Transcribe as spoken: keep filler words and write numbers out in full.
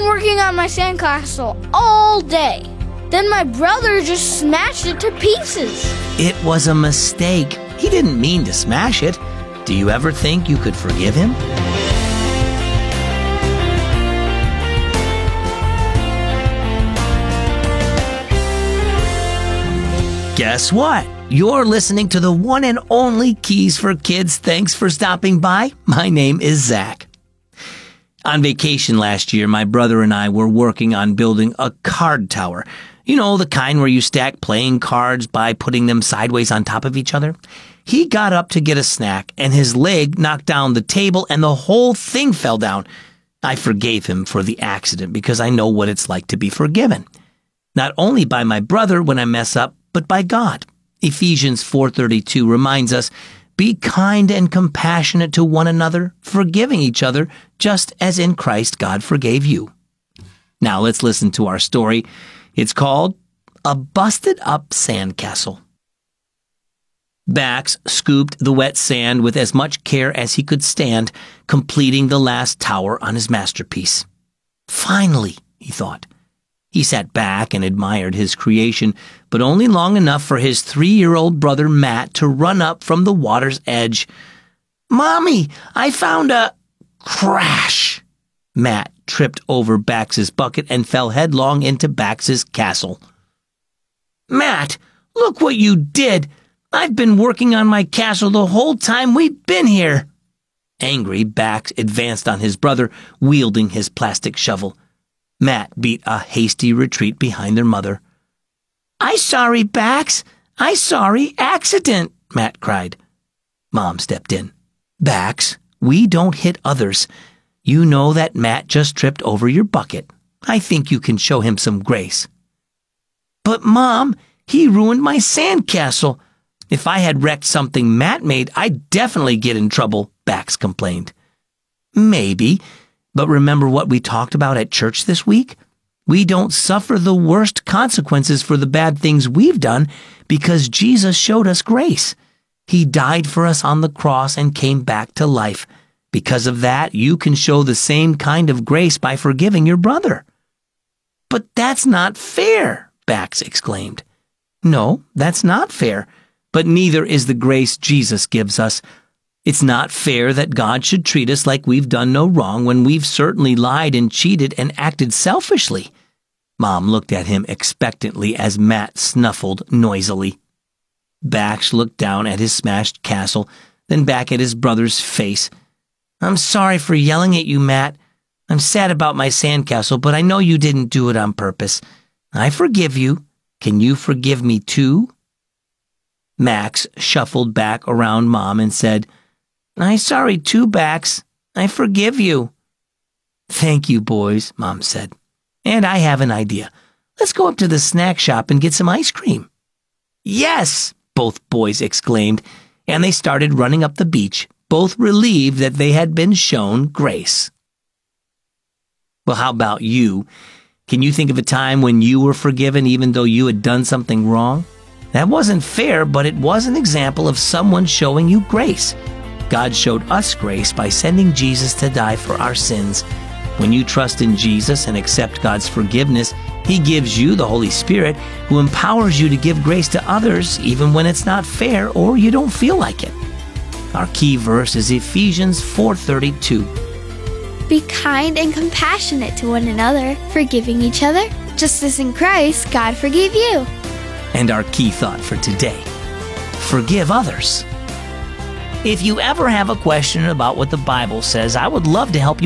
been working on my sandcastle all day. Then my brother just smashed it to pieces. It was a mistake. He didn't mean to smash it. Do you ever think you could forgive him? Guess what? You're listening to the one and only Keys for Kids. Thanks for stopping by. My name is Zach. On vacation last year, my brother and I were working on building a card tower. You know, the kind where you stack playing cards by putting them sideways on top of each other. He got up to get a snack, and his leg knocked down the table, and the whole thing fell down. I forgave him for the accident because I know what it's like to be forgiven. Not only by my brother when I mess up, but by God. Ephesians four thirty-two reminds us, be kind and compassionate to one another, forgiving each other, just as in Christ God forgave you. Now let's listen to our story. It's called A Busted Up Sandcastle. Bax scooped the wet sand with as much care as he could stand, completing the last tower on his masterpiece. Finally, he thought. He sat back and admired his creation, but only long enough for his three-year-old brother Matt to run up from the water's edge. "Mommy, I found a—" Crash! Matt tripped over Bax's bucket and fell headlong into Bax's castle. "Matt, look what you did! I've been working on my castle the whole time we've been here!" Angry, Bax advanced on his brother, wielding his plastic shovel. Matt beat a hasty retreat behind their mother. "I sorry, Bax! I sorry, accident!" Matt cried. Mom stepped in. "Bax, we don't hit others. You know that Matt just tripped over your bucket. I think you can show him some grace." "But, Mom, he ruined my sandcastle. If I had wrecked something Matt made, I'd definitely get in trouble," Bax complained. "Maybe, but remember what we talked about at church this week? We don't suffer the worst consequences for the bad things we've done because Jesus showed us grace. He died for us on the cross and came back to life. Because of that, you can show the same kind of grace by forgiving your brother." "But that's not fair," Bax exclaimed. "No, that's not fair, but neither is the grace Jesus gives us. It's not fair that God should treat us like we've done no wrong when we've certainly lied and cheated and acted selfishly." Mom looked at him expectantly as Matt snuffled noisily. Bax looked down at his smashed castle, then back at his brother's face. "I'm sorry for yelling at you, Matt. I'm sad about my sandcastle, but I know you didn't do it on purpose. I forgive you. Can you forgive me too?" Max shuffled back around Mom and said, "I'm sorry too, Bax. I forgive you." "Thank you, boys," Mom said. "And I have an idea. Let's go up to the snack shop and get some ice cream." "Yes!" both boys exclaimed, and they started running up the beach, both relieved that they had been shown grace. Well, how about you? Can you think of a time when you were forgiven even though you had done something wrong? That wasn't fair, but it was an example of someone showing you grace. God showed us grace by sending Jesus to die for our sins. When you trust in Jesus and accept God's forgiveness, He gives you the Holy Spirit, who empowers you to give grace to others even when it's not fair or you don't feel like it. Our key verse is Ephesians four thirty-two. Be kind and compassionate to one another, forgiving each other, just as in Christ God forgave you. And our key thought for today: forgive others. If you ever have a question about what the Bible says, I would love to help you